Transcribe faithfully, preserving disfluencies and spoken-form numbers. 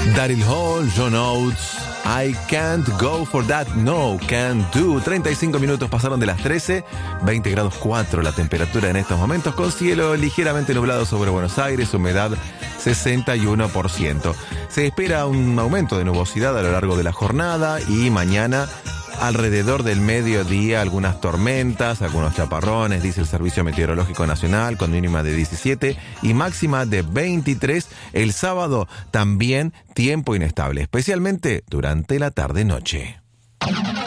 Daryl Hall, John Oates, I can't go for that, no, can't do. treinta y cinco minutos pasaron de las trece, veinte grados cuatro la temperatura en estos momentos, con cielo ligeramente nublado sobre Buenos Aires, humedad sesenta y uno por ciento. Se espera un aumento de nubosidad a lo largo de la jornada y mañana alrededor del mediodía algunas tormentas, algunos chaparrones, dice el Servicio Meteorológico Nacional, con mínima de diecisiete y máxima de veintitrés. El sábado también tiempo inestable, especialmente durante la tarde-noche.